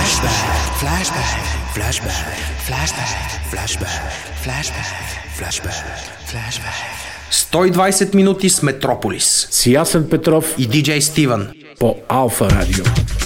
120 минути с Метрополис. С Ясен Петров и диджей Стивън по Алфа Радио.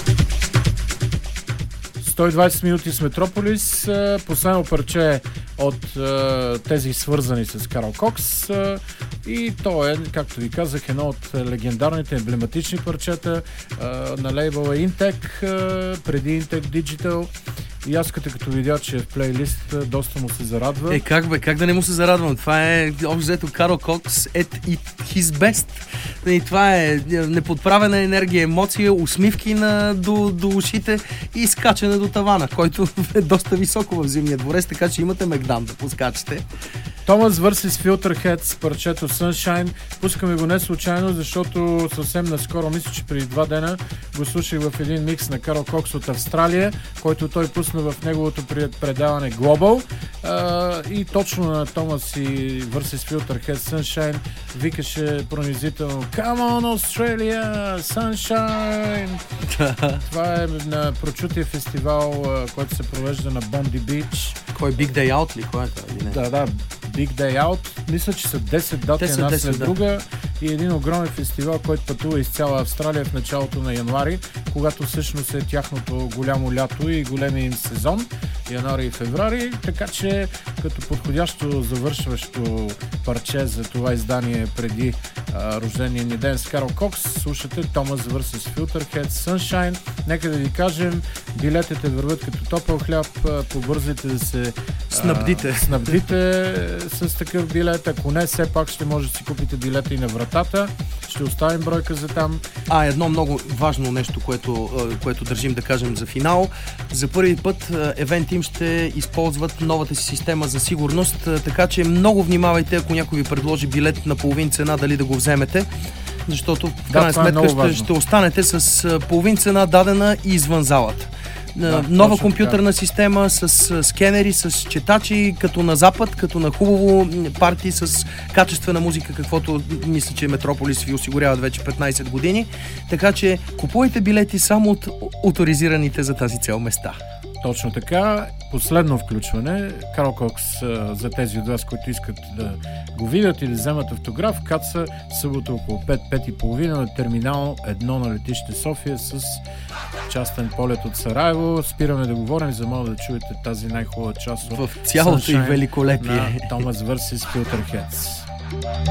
120 минути с Метрополис. Последно парче от тези свързани с Карл Кокс. И то е, както ви казах, едно от легендарните емблематични парчета на лейбъла Intec, преди Intec Digital. И аз като видя, че е в плейлист, доста му се зарадва. Как да не му се зарадвам? Това е, общо взето, Карл Кокс at his best. И това е неподправена енергия, емоция, усмивки до ушите и скачане до тавана, който е доста високо в Зимния дворец, така че имате мегдан да поскачате. Томас vs. Filterheads, парчето Sunshine. Пускаме го не случайно, защото съвсем наскоро, мисля, че преди 2 дена го слушах в един микс на Карл Кокс от Австралия, който той пусна в неговото предаване Global. И точно на Томас и vs. Filterheads Sunshine викаше пронизително Come on Australia, Sunshine! Това е на прочутия фестивал, който се провежда на Bondi Beach. Кой Big Day Out ли? Кой е това? Да. Big Day Out. Мисля, че са 10 дати една след друга и един огромен фестивал, който пътува из цяла Австралия в началото на януари, когато всъщност е тяхното голямо лято и големия им сезон, януари и февруари, така че като подходящо завършващо парче за това издание преди рождения ни ден с Карл Кокс, слушате Томас vs. Filterheads Sunshine. Нека да ви кажем, билетите върват като топъл хляб, побързайте да се снабдите с такъв билет. Ако не, все пак ще може да си купите билета и на вратата. Ще оставим бройка за там. Едно много важно нещо, което държим да кажем за финал. За първи път Event Team ще използват новата си система за сигурност, така че много внимавайте, ако някой ви предложи билет на половин цена, дали да го вземете, защото в крайна сметка ще останете с половин цена дадена и извън залата. Нова компютърна система с скенери, с четачи, като на Запад, като на хубаво парти с качествена музика, каквото мисля, че Метрополис ви осигуряват вече 15 години. Така че купувайте билети само от оторизираните за тази цел места. Точно така. Последно включване. Карл Кокс, за тези от вас, които искат да го видят или да вземат автограф, каца събота около 5-5:30 на терминал 1 на летище София с частен полет от Сараево. Спираме да говорим, за да чуете тази най-хубава част от в цялото и великолепие на Томас vs. Filterheads.